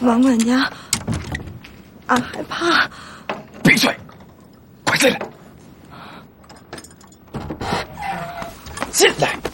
王管家，俺害怕。 闭嘴！快进来！进来！